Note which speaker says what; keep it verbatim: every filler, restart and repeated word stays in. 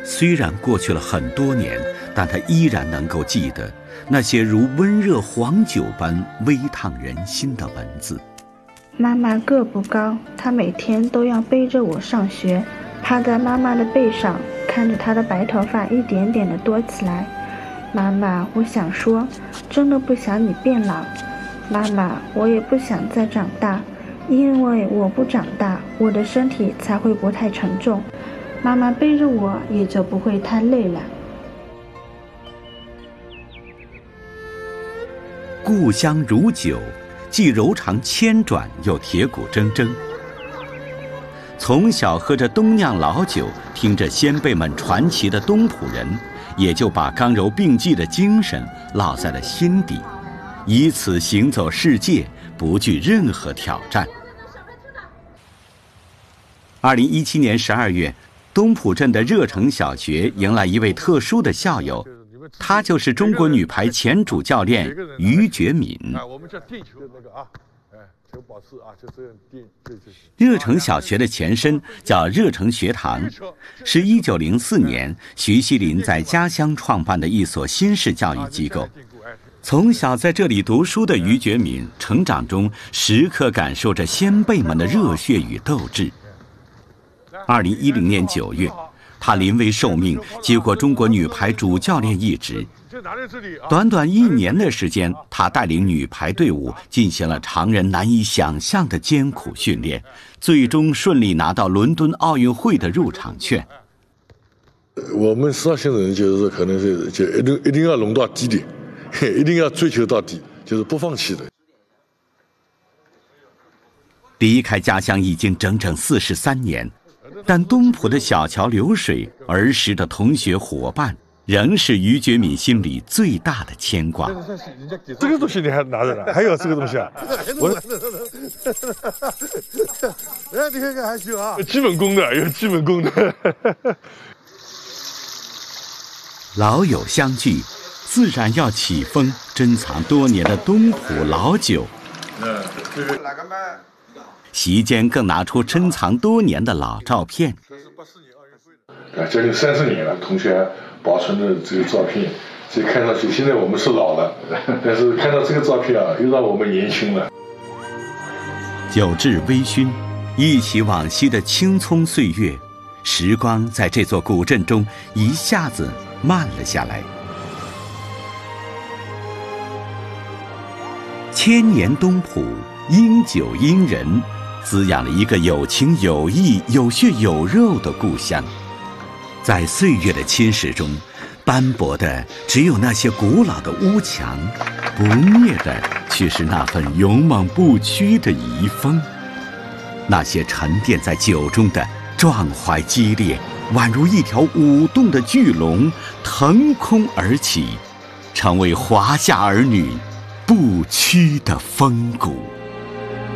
Speaker 1: 虽然过去了很多年，但他依然能够记得那些如温热黄酒般微烫人心的文字。
Speaker 2: 妈妈个不高，她每天都要背着我上学，趴在妈妈的背上，看着她的白头发一点点的多起来。妈妈，我想说，真的不想你变老。妈妈，我也不想再长大，因为我不长大，我的身体才会不太沉重，妈妈背着我也就不会太累了。
Speaker 1: 故乡如酒，既柔肠千转，又铁骨铮铮。从小喝着东酿老酒，听着先辈们传奇的东浦人，也就把刚柔并济的精神烙在了心底，以此行走世界，不惧任何挑战。二零一七年十二月，东浦镇的热城小学迎来一位特殊的校友，他就是中国女排前主教练于觉敏。热城小学的前身叫热城学堂，是一九零四年徐锡麟在家乡创办的一所新式教育机构。从小在这里读书的于觉敏，成长中时刻感受着先辈们的热血与斗志。二零一零年九月，他临危受命，接过中国女排主教练一职。短短一年的时间，他带领女排队伍进行了常人难以想象的艰苦训练，最终顺利拿到伦敦奥运会的入场券。
Speaker 3: 我们十二星人就是说，可能是就一定一定要弄到底点，一定要追求到底，就是不放弃的。
Speaker 1: 离开家乡已经整整四十三年，但东浦的小桥流水，儿时的同学伙伴，仍是于觉敏心里最大的牵挂。
Speaker 3: 这个东西你还拿着呢？还有这个东西啊？我，哎，你看看还行啊。有基本功的，有基本功的。
Speaker 1: 老友相聚，自然要起风，珍藏多年的东浦老酒。嗯，这个哪个卖？席间更拿出珍藏多年的老照片。
Speaker 3: 啊，将近三十年了，同学保存的这个照片，所以看上去现在我们是老了，但是看到这个照片啊，又让我们年轻了。
Speaker 1: 酒至微醺，忆起往昔的青葱岁月，时光在这座古镇中一下子慢了下来。千年东浦，因酒因人，滋养了一个有情有义、有血有肉的故乡。在岁月的侵蚀中，斑驳的只有那些古老的屋墙，不灭的却是那份勇猛不屈的遗风。那些沉淀在酒中的壮怀激烈，宛如一条舞动的巨龙，腾空而起，成为华夏儿女不屈的风骨。